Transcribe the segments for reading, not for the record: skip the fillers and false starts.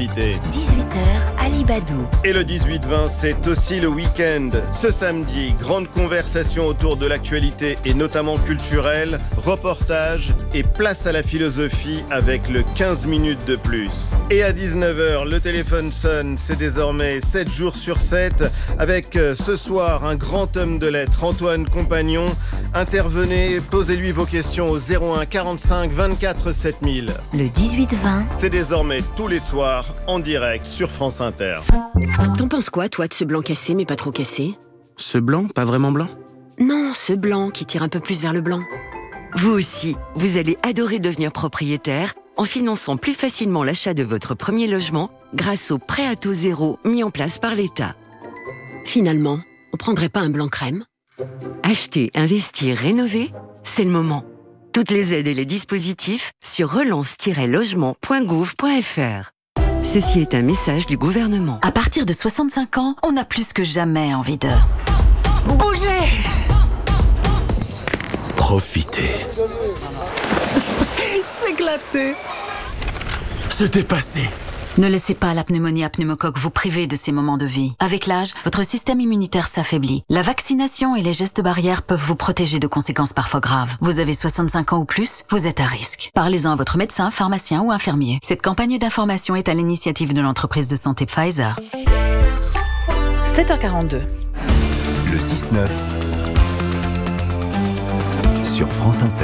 l'actualité. 18h, Alibadou. Et le 18-20, c'est aussi le week-end. Ce samedi, grande conversation autour de l'actualité et notamment culturelle, reportage et place à la philosophie avec le 15 minutes de plus. Et à 19h, le téléphone sonne, c'est désormais 7 jours sur 7, avec ce soir un grand homme de lettres, Antoine Compagnon. Intervenez, posez-lui vos questions au 01 45 24 7000. Le 18-20. C'est désormais tous les soirs en direct sur France Inter. T'en penses quoi, toi, de ce blanc cassé, mais pas trop cassé ? Ce blanc, pas vraiment blanc ? Non, ce blanc qui tire un peu plus vers le blanc. Vous aussi, vous allez adorer devenir propriétaire en finançant plus facilement l'achat de votre premier logement grâce au prêt à taux zéro mis en place par l'État. Finalement, on prendrait pas un blanc crème ? Acheter, investir, rénover, c'est le moment. Toutes les aides et les dispositifs sur relance-logement.gouv.fr. Ceci est un message du gouvernement. À partir de 65 ans, on a plus que jamais envie de bouger. Profitez. S'éclater. Se dépasser. Ne laissez pas la pneumonie à pneumocoque vous priver de ces moments de vie. Avec l'âge, votre système immunitaire s'affaiblit. La vaccination et les gestes barrières peuvent vous protéger de conséquences parfois graves. Vous avez 65 ans ou plus, vous êtes à risque. Parlez-en à votre médecin, pharmacien ou infirmier. Cette campagne d'information est à l'initiative de l'entreprise de santé Pfizer. 7h42. Le 6-9 sur France Inter.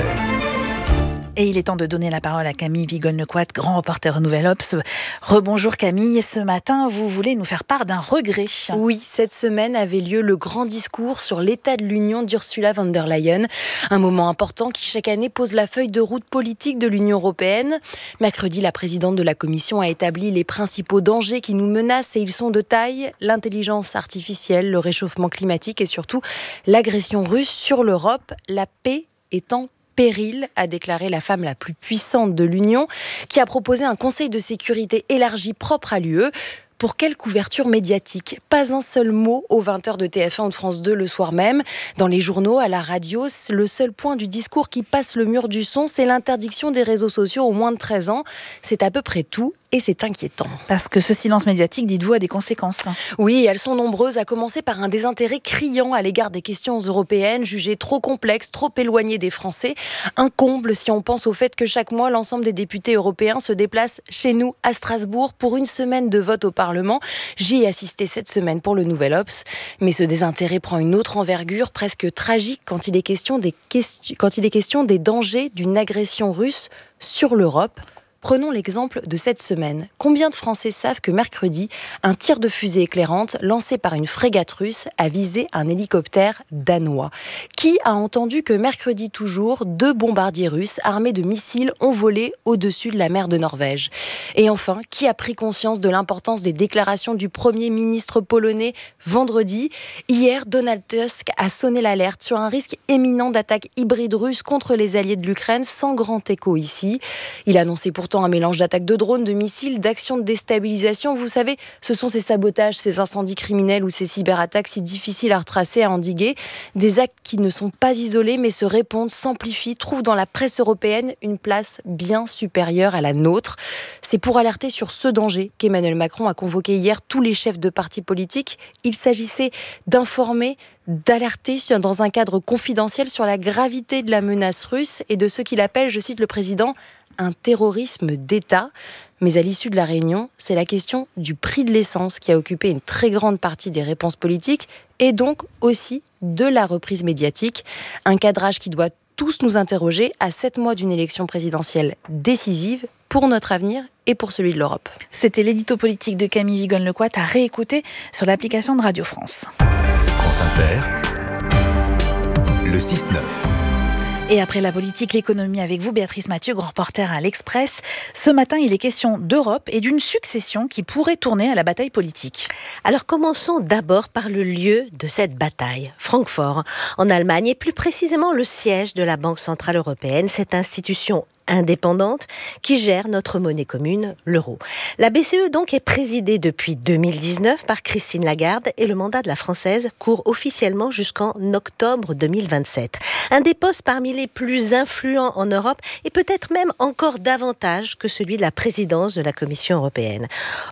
Et il est temps de donner la parole à Camille Vigonne-Lecoit, grand reporter au Nouvel Obs. Rebonjour Camille, ce matin vous voulez nous faire part d'un regret. Oui, cette semaine avait lieu le grand discours sur l'état de l'Union d'Ursula von der Leyen. Un moment important qui chaque année pose la feuille de route politique de l'Union européenne. Mercredi, la présidente de la Commission a établi les principaux dangers qui nous menacent et ils sont de taille. L'intelligence artificielle, le réchauffement climatique et surtout l'agression russe sur l'Europe. La paix étant péril, a déclaré la femme la plus puissante de l'Union, qui a proposé un conseil de sécurité élargi propre à l'UE. Pour quelle couverture médiatique ? Pas un seul mot aux 20h de TF1 ou de France 2 le soir même. Dans les journaux, à la radio, le seul point du discours qui passe le mur du son, c'est l'interdiction des réseaux sociaux aux moins de 13 ans. C'est à peu près tout et c'est inquiétant. Parce que ce silence médiatique, dites-vous, a des conséquences. Oui, elles sont nombreuses, à commencer par un désintérêt criant à l'égard des questions européennes, jugées trop complexes, trop éloignées des Français. Un comble si on pense au fait que chaque mois, l'ensemble des députés européens se déplacent chez nous à Strasbourg pour une semaine de vote au Parlement. J'y ai assisté cette semaine pour le Nouvel Obs. Mais ce désintérêt prend une autre envergure, presque tragique, quand il est question des dangers d'une agression russe sur l'Europe. Prenons l'exemple de cette semaine. Combien de Français savent que mercredi, un tir de fusée éclairante lancé par une frégate russe a visé un hélicoptère danois ? Qui a entendu que mercredi toujours, 2 bombardiers russes armés de missiles ont volé au-dessus de la mer de Norvège ? Et enfin, qui a pris conscience de l'importance des déclarations du Premier ministre polonais vendredi ? Hier, Donald Tusk a sonné l'alerte sur un risque éminent d'attaque hybride russe contre les alliés de l'Ukraine, sans grand écho ici. Il a annoncé pourtant un mélange d'attaques de drones, de missiles, d'actions de déstabilisation. Vous savez, ce sont ces sabotages, ces incendies criminels ou ces cyberattaques si difficiles à retracer, à endiguer. Des actes qui ne sont pas isolés mais se répondent, s'amplifient, trouvent dans la presse européenne une place bien supérieure à la nôtre. C'est pour alerter sur ce danger qu'Emmanuel Macron a convoqué hier tous les chefs de partis politiques. Il s'agissait d'informer, d'alerter dans un cadre confidentiel sur la gravité de la menace russe et de ce qu'il appelle, je cite le président, un terrorisme d'État. Mais à l'issue de la réunion, c'est la question du prix de l'essence qui a occupé une très grande partie des réponses politiques et donc aussi de la reprise médiatique. Un cadrage qui doit tous nous interroger à 7 mois d'une élection présidentielle décisive pour notre avenir et pour celui de l'Europe. C'était l'édito politique de Camille Vigonne-Lecoit à réécouter sur l'application de Radio France. France Inter, le 6-9. Et après la politique, l'économie avec vous, Béatrice Mathieu, grand reporter à l'Express. Ce matin, il est question d'Europe et d'une succession qui pourrait tourner à la bataille politique. Alors commençons d'abord par le lieu de cette bataille, Francfort, en Allemagne, et plus précisément le siège de la Banque Centrale Européenne, cette institution indépendante qui gère notre monnaie commune, l'euro. La BCE donc est présidée depuis 2019 par Christine Lagarde et le mandat de la Française court officiellement jusqu'en octobre 2027. Un des postes parmi les plus influents en Europe et peut-être même encore davantage que celui de la présidence de la Commission européenne.